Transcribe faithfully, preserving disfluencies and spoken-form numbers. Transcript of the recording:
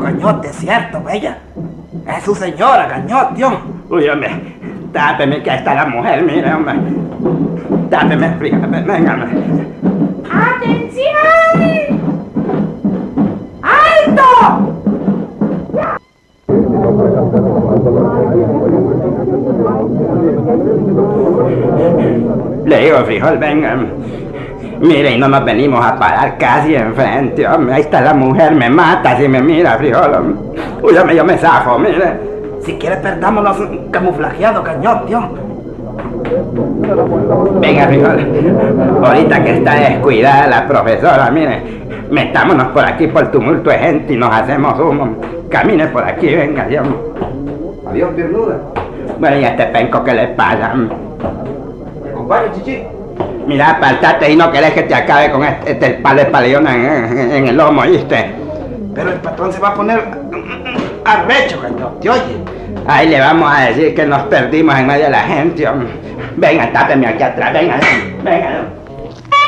cañote, es cierto, bella. Es su señora, cañote, hombre. Uy, hombre, tápeme que ahí está la mujer, mire, hombre. Tápeme, fíjate, venga, hombre. ¡Atención! ¡Alto! Le digo, frijol, venga. Mire, y no nos venimos a parar casi enfrente, hombre. Ahí está la mujer, me mata si me mira, frijol, hombre. Uy, hombre, yo me zafo, mire. Si quiere, perdámonos camuflajeado, cañote, hombre. Venga, frijol. Ahorita que está descuidada la profesora, mire. Metámonos por aquí por tumulto de gente y nos hacemos humo. Camine por aquí, venga, Dios. Adiós, piernuda. Bueno, y a este penco, ¿qué le pasa? ¿Me acompaña, chichi? Mira, apartate y no querés que te acabe con este, este palo de paleona en, en, en el lomo, ¿oíste? Pero el patrón se va a poner arrecho, cañote, oye. Ahí le vamos a decir que nos perdimos en medio de la gente, hombre. Venga, tápeme aquí atrás, venga, venga.